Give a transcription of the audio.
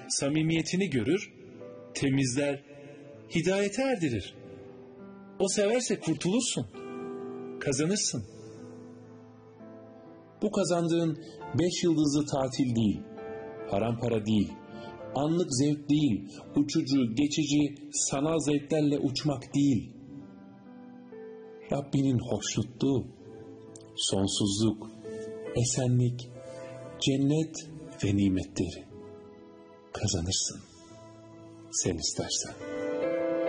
samimiyetini görür, temizler, hidayete erdirir. O severse kurtulursun, kazanırsın. Bu kazandığın 5 yıldızlı tatil değil, haram para değil, anlık zevk değil, uçucu, geçici, sanal zevklerle uçmak değil. Rabbinin hoşnutluğu, sonsuzluk, esenlik, cennet ve nimetleri. Kazanırsın, sen istersen.